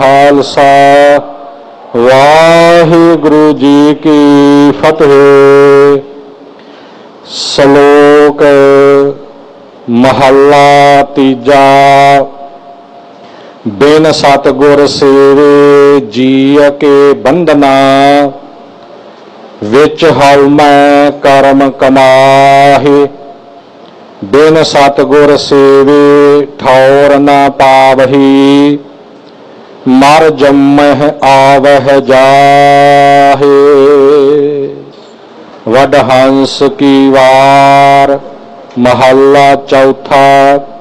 ਖਾਲਸਾ ਵਾਹਿਗੁਰੂ ਜੀ ਕੀ ਫਤਿਹ। ਸ਼ਲੋਕ ਮਹੱਲਾ ਤੀਜਾ। ਬਿਨ ਸਤਿਗੁਰ ਸੇਵੇ ਜੀਅ ਕੇ ਬੰਧਨਾ, ਵਿੱਚ ਹਉਮੈ ਕਰਮ ਕਮਾਹੇ। ਬਿਨ ਸਤਿਗੁਰ ਸੇਵੇ ਠੌਰ ਨਾ ਪਾਵਹੀ, ਮਰ ਜੰਮਹਿ ਆਵਹਿ ਜਾਹੇ। ਵਡਹੰਸ ਕੀ ਵਾਰ ਮਹੱਲਾ ਚੌਥਾ।